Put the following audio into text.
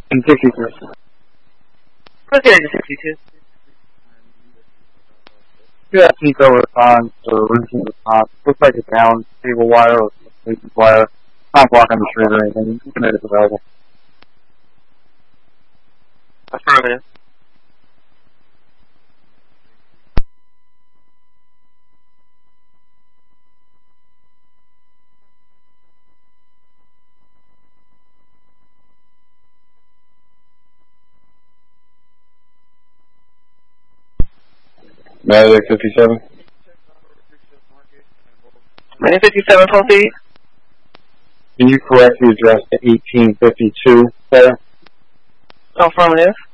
And 63. Proceed to 62. Do that Pico response or routine response. Looks like it's down cable wire or safety wire. Not blocking the street or anything. You can make it available. Affirmative. Medic 57. Medic 57, proceed. Can you correct the address to 1852, sir? Affirmative.